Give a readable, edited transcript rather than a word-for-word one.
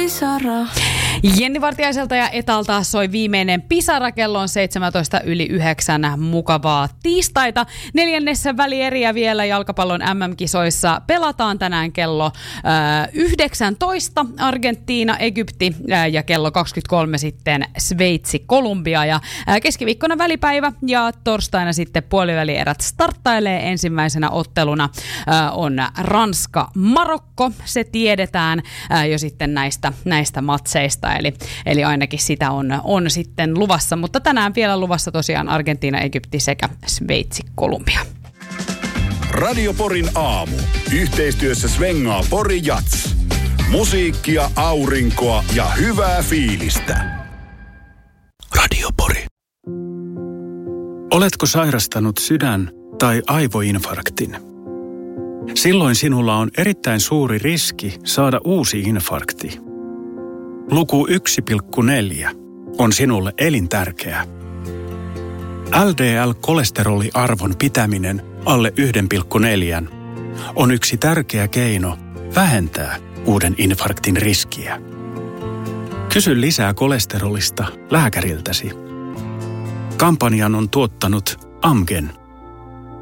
Pisara. Jenni Vartiaiselta ja Etalta soi viimeinen Pisara, kello on 7:07. Mukavaa tiistaita. Neljännessä välieriä vielä jalkapallon MM-kisoissa pelataan tänään kello 19. Argentiina, Egypti ja kello 23 sitten Sveitsi, Kolumbia. Ja keskiviikkona välipäivä ja torstaina sitten puolivälierät starttailee. Ensimmäisenä otteluna on Ranska, Marokko. Se tiedetään jo sitten näistä matseista. Eli ainakin sitä on sitten luvassa, mutta tänään vielä luvassa tosiaan Argentiina, Egypti sekä Sveitsi, Kolumbia. Radio Porin aamu. Yhteistyössä Svengaa Pori Jats. Musiikkia, aurinkoa ja hyvää fiilistä. Radio Pori. Oletko sairastanut sydän- tai aivoinfarktin? Silloin sinulla on erittäin suuri riski saada uusi infarkti. Luku 1,4 on sinulle elintärkeä. LDL-kolesteroliarvon pitäminen alle 1,4 on yksi tärkeä keino vähentää uuden infarktin riskiä. Kysy lisää kolesterolista lääkäriltäsi. Kampanjan on tuottanut Amgen.